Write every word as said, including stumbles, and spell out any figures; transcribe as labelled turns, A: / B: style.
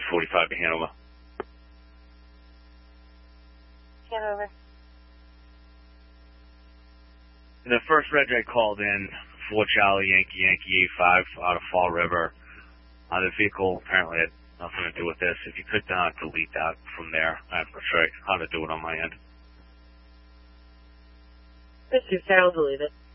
A: forty-five to Hanover.
B: Hanover.
A: The first reg I called in, four Charlie Yankee Yankee eight five out of Fall River. Uh, the vehicle apparently had nothing to do with this. If you could uh, delete that from there, I'm not sure how to do it on my end.
B: Mister Carroll, delete it.